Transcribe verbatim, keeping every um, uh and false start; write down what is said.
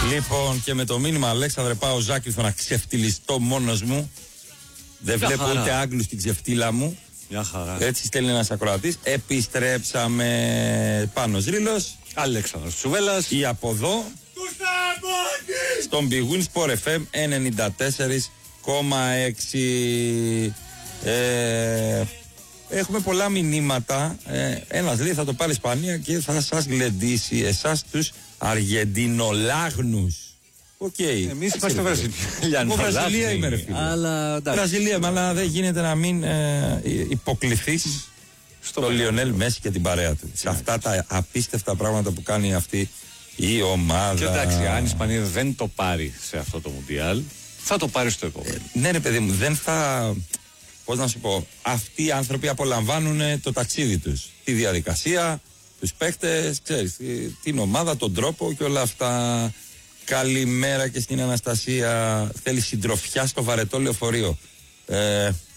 Λοιπόν, και με το μήνυμα Αλέξανδρε, πάω Ζάκη να ξεφτυλιστώ μόνος μου. Δεν βλέπω χαρά. ούτε Άγγλους στην ξεφτύλα μου. Μια χαρά. Έτσι στέλνει ένας ακροατής. Επιστρέψαμε. Πάνος Ρήλος, Αλέξανδρος Τσουβέλλας. ή από εδώ στον Big Win Sport εφ εμ ενενήντα τέσσερα κόμμα έξι. ε, Έχουμε πολλά μηνύματα. ε, Ένας λέει θα το πάρει Ισπανία και θα σας γλεντήσει εσάς τους Αργεντινολάγνους. Οκ. Okay. Εμείς είμαστε Βραζιλιάνοι. Εγώ Βραζιλία είμαι, ρε φίλε. Αλλά εντάξει. Βραζιλία, αλλά δεν γίνεται να μην ε, υποκληθείς Στο στο Λιονέλ Μέση και την παρέα του. Σε αυτά τα απίστευτα πράγματα που κάνει αυτή η ομάδα. Και εντάξει, αν η Ισπανία δεν το πάρει σε αυτό το Μουντιάλ, θα το πάρει στο επόμενο. Ε, ναι, ρε παιδί μου, δεν θα. Πώς να σου πω, αυτοί οι άνθρωποι απολαμβάνουν το ταξίδι τους. Τη διαδικασία, τους παίχτες, ξέρεις, την ομάδα, τον τρόπο και όλα αυτά. Καλημέρα και στην Αναστασία. Θέλει συντροφιά στο βαρετό λεωφορείο. Ε,